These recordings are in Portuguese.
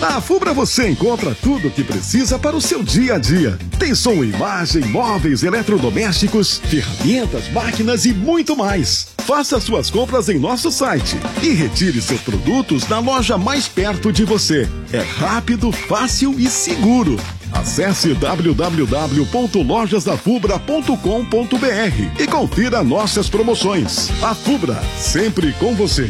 Na Fubra você encontra tudo o que precisa para o seu dia a dia. Tem som e imagem, móveis, eletrodomésticos, ferramentas, máquinas e muito mais. Faça suas compras em nosso site e retire seus produtos na loja mais perto de você. É rápido, fácil e seguro. Acesse www.lojasdafubra.com.br e confira nossas promoções. A Fubra, sempre com você.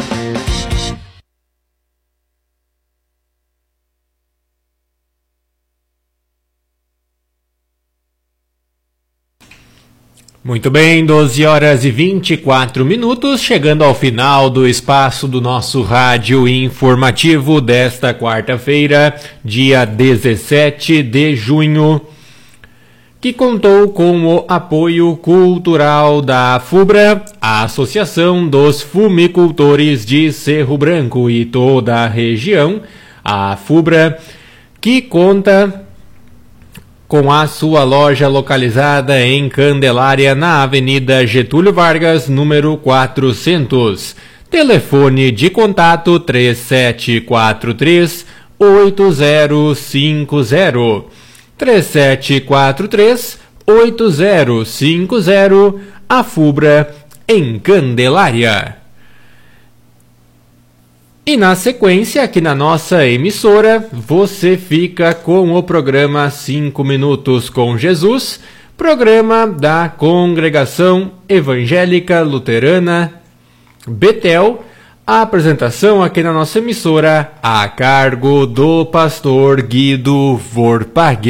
Muito bem, 12 horas e 24 minutos, chegando ao final do espaço do nosso rádio informativo desta quarta-feira, dia 17 de junho, que contou com o apoio cultural da FUBRA, a Associação dos Fumicultores de Cerro Branco e toda a região, a FUBRA, que conta com a sua loja localizada em Candelária, na Avenida Getúlio Vargas, número 400. Telefone de contato 3743-8050. 3743-8050, a FUBRA em Candelária. E na sequência, aqui na nossa emissora, você fica com o programa 5 Minutos com Jesus, programa da Congregação Evangélica Luterana Betel. A apresentação aqui na nossa emissora a cargo do pastor Guido Vorpag.